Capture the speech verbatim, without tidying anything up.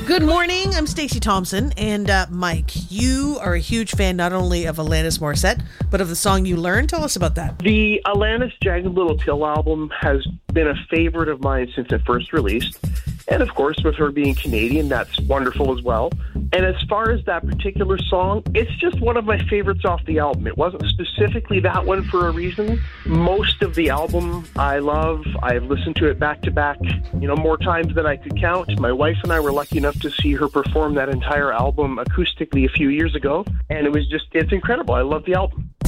Good morning. I'm Stacey Thompson. And uh, Mike, you are a huge fan not only of Alanis Morissette, but of the song You Learn. Tell us about that. The Alanis Jagged Little Pill album has been a favorite of mine since it first released. And of course, with her being Canadian, that's wonderful as well. And as far as that particular song, it's just one of my favorites off the album. It wasn't specifically that one for a reason. Most of the album I love. I've listened to it back to back, you know, more times than I could count. My wife and I were lucky enough to see her perform that entire album acoustically a few years ago. And it was just, it's incredible. I love the album.